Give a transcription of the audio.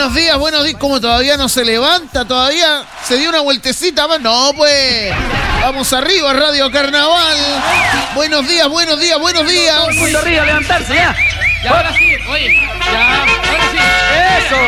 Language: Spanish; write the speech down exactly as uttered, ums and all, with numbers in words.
buenos días, buenos días. ¿Cómo todavía no se levanta? ¿Todavía se dio una vueltecita más? No, pues. Vamos arriba, Radio Carnaval. Buenos días, buenos días, buenos días. Todo el mundo arriba, levantarse ya. Ya, ahora sí. Oye, ya, ahora sí. Eso.